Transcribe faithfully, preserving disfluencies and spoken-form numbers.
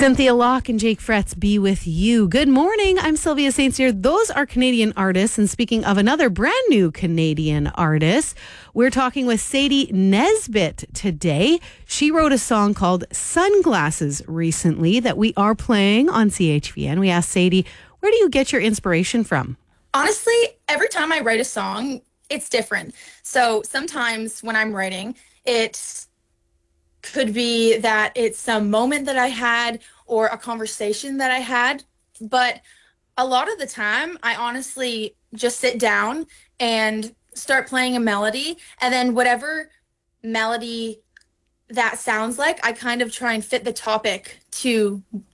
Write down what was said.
Cynthia Locke and Jake Fretz be with you. Good morning. I'm Sylvia Saint Cyr. Those are Canadian artists. And speaking of another brand new Canadian artist, we're talking with Sadie Nesbitt today. She wrote a song called Sunglasses recently that we are playing on C H V N. We asked Sadie, where do you get your inspiration from? Honestly, every time I write a song, it's different. So sometimes when I'm writing, it's could be that it's some moment that I had or a conversation that I had. But a lot of the time, I honestly just sit down and start playing a melody. And then whatever melody that sounds like, I kind of try and fit the topic to